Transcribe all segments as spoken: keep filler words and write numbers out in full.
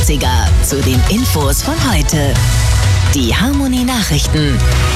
achtziger zu den Infos von heute. Die Harmony Nachrichten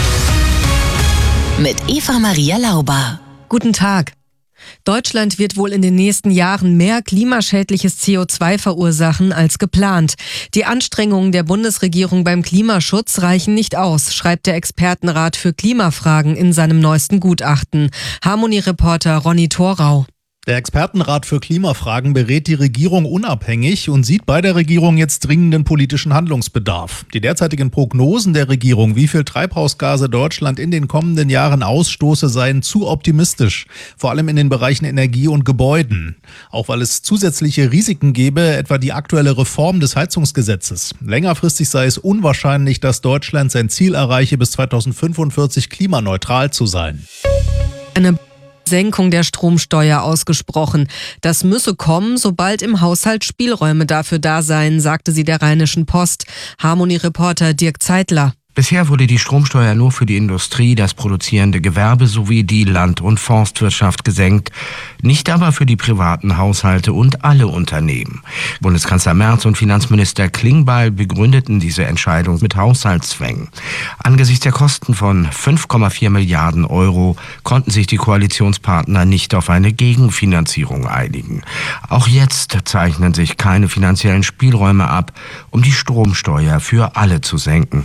mit Eva Maria Lauber. Guten Tag. Deutschland wird wohl in den nächsten Jahren mehr klimaschädliches C O zwei verursachen als geplant. Die Anstrengungen der Bundesregierung beim Klimaschutz reichen nicht aus, schreibt der Expertenrat für Klimafragen in seinem neuesten Gutachten. Harmony-Reporter Ronny Thorau. Der Expertenrat für Klimafragen berät die Regierung unabhängig und sieht bei der Regierung jetzt dringenden politischen Handlungsbedarf. Die derzeitigen Prognosen der Regierung, wie viel Treibhausgase Deutschland in den kommenden Jahren ausstoße, seien zu optimistisch, vor allem in den Bereichen Energie und Gebäuden. Auch weil es zusätzliche Risiken gäbe, etwa die aktuelle Reform des Heizungsgesetzes. Längerfristig sei es unwahrscheinlich, dass Deutschland sein Ziel erreiche, bis zweitausendfünfundvierzig klimaneutral zu sein. Eine Senkung der Stromsteuer ausgesprochen. Das müsse kommen, sobald im Haushalt Spielräume dafür da seien, sagte sie der Rheinischen Post. Harmony-Reporter Dirk Zeitler. Bisher wurde die Stromsteuer nur für die Industrie, das produzierende Gewerbe sowie die Land- und Forstwirtschaft gesenkt, nicht aber für die privaten Haushalte und alle Unternehmen. Bundeskanzler Merz und Finanzminister Klingbeil begründeten diese Entscheidung mit Haushaltszwängen. Angesichts der Kosten von fünf Komma vier Milliarden Euro konnten sich die Koalitionspartner nicht auf eine Gegenfinanzierung einigen. Auch jetzt zeichnen sich keine finanziellen Spielräume ab, um die Stromsteuer für alle zu senken.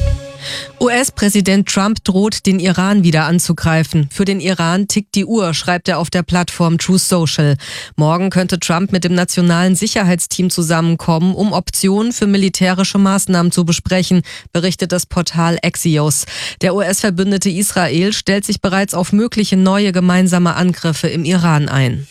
U S-Präsident Trump droht, den Iran wieder anzugreifen. Für den Iran tickt die Uhr, schreibt er auf der Plattform Truth Social. Morgen könnte Trump mit dem nationalen Sicherheitsteam zusammenkommen, um Optionen für militärische Maßnahmen zu besprechen, berichtet das Portal Axios. Der U S-Verbündete Israel stellt sich bereits auf mögliche neue gemeinsame Angriffe im Iran ein.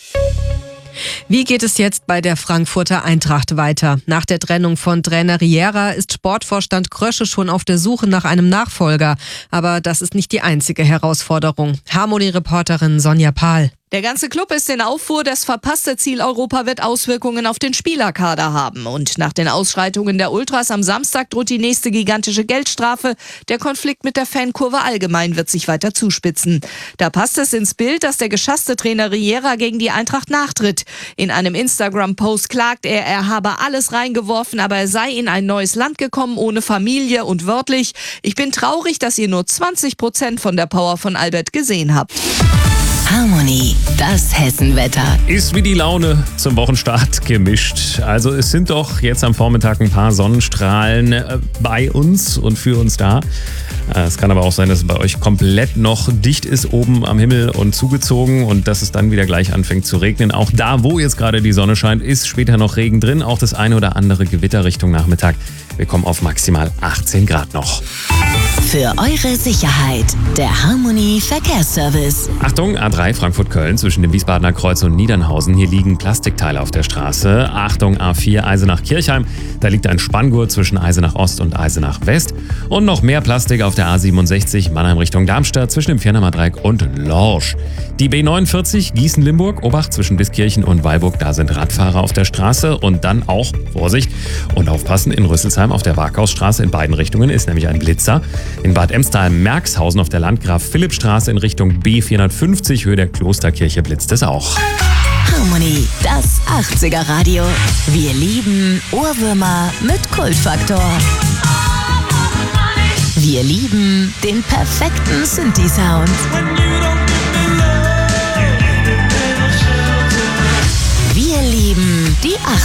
Wie geht es jetzt bei der Frankfurter Eintracht weiter? Nach der Trennung von Trainer Riera ist Sportvorstand Krösche schon auf der Suche nach einem Nachfolger. Aber das ist nicht die einzige Herausforderung. Harmony-Reporterin Sonja Pahl. Der ganze Club ist in Aufruhr, das verpasste Ziel Europa wird Auswirkungen auf den Spielerkader haben. Und nach den Ausschreitungen der Ultras am Samstag droht die nächste gigantische Geldstrafe. Der Konflikt mit der Fankurve allgemein wird sich weiter zuspitzen. Da passt es ins Bild, dass der geschasste Trainer Riera gegen die Eintracht nachtritt. In einem Instagram-Post klagt er, er habe alles reingeworfen, aber er sei in ein neues Land gekommen, ohne Familie und wörtlich: Ich bin traurig, dass ihr nur zwanzig Prozent von der Power von Albert gesehen habt. Harmony, das Hessenwetter. Ist wie die Laune zum Wochenstart gemischt. Also es sind doch jetzt am Vormittag ein paar Sonnenstrahlen bei uns und für uns da. Es kann aber auch sein, dass es bei euch komplett noch dicht ist oben am Himmel und zugezogen und dass es dann wieder gleich anfängt zu regnen. Auch da, wo jetzt gerade die Sonne scheint, ist später noch Regen drin. Auch das eine oder andere Gewitter Richtung Nachmittag. Wir kommen auf maximal achtzehn Grad noch. Für eure Sicherheit, der Harmony Verkehrsservice. Achtung, A drei Frankfurt-Köln zwischen dem Wiesbadener Kreuz und Niedernhausen. Hier liegen Plastikteile auf der Straße. Achtung, A vier Eisenach-Kirchheim. Da liegt ein Spanngurt zwischen Eisenach Ost und Eisenach West. Und noch mehr Plastik auf der A siebenundsechzig Mannheim Richtung Darmstadt zwischen dem Vierner Dreieck und Lorsch. Die B neunundvierzig Gießen-Limburg, Obacht zwischen Biskirchen und Weilburg. Da sind Radfahrer auf der Straße. Und dann auch, Vorsicht und aufpassen, in Rüsselsheim auf der Warkhausstraße in beiden Richtungen ist nämlich ein Blitzer. In Bad Emstal-Merxhausen auf der Landgraf-Philipp-Straße in Richtung B vierhundertfünfzig, Höhe der Klosterkirche, blitzt es auch. Harmony, das achtziger Radio. Wir lieben Ohrwürmer mit Kultfaktor. Wir lieben den perfekten Synthi-Sound. Wir lieben die achtziger.